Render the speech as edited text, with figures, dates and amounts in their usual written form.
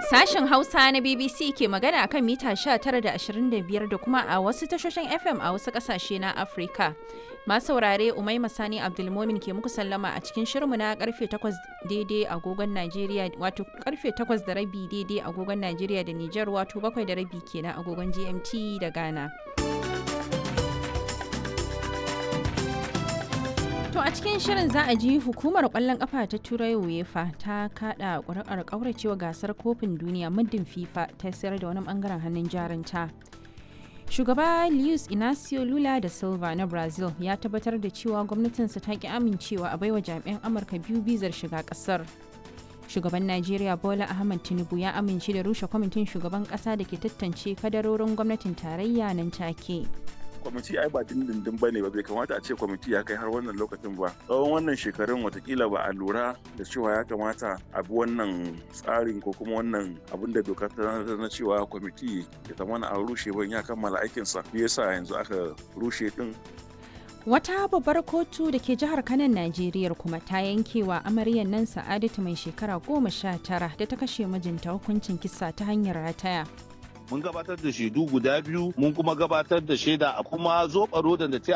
Sashen Hausa na BBC ke magana akan mita 19 da 25 da kuma a wasu tashoshin FM a wasu kasashe na Afirka. Masu saurare Umaima Sani Abdulmomin ke muku sallama a cikin shirinmu na karfe 8 daidai agogon Najeriya wato karfe 8 da rabi daidai agogon Najeriya da Nijar wato 7 da rabi kenan agogon GMT da Ghana. To a cikin shirin za a ji hukumar kwallon kafa ta Turai UEFA ta kada ƙuri'ar ƙauracewa gasar kofin duniya muddin FIFA ta sayar da wani bangaren hannun jarinta. Shugaba Luis Inacio Lula da Silva na Brazil ya tabbatar da cewa gwamnatinsa ta ki amincewa a baiwa jami'an Amurka biyu bizar shiga kasar. Shugaban Najeriya Bola Ahmed Tinubu ya amince da rushe kwamitin shugaban kasa da ke tantance kadarorin gwamnatin tarayya nan take. Kwamiti ai ba dindindin bane ba, bai kamata a ce kwamiti ya kai har wannan lokacin ba. Tsawon wannan shekarun watakila ba a lura da cewa ya kamata a bi wannan tsarin ko kuma wannan abin da doka ta na cewa kwamiti ya zamana an rushe ban ya kammala aikinsa. Me yasa yanzu aka rushe din? Wata babbar kotu da ke jihar Kanan Najeriya kuma ta yankewa amaryar nan Sa'adatu mai shekara 19 da ta kashe mijinta hukuncin kisa ta hanyar rataya. Mun gabatar da shaidu guda biyu, mun kuma gabatar da shaida a kuma zoɓa rodan da ta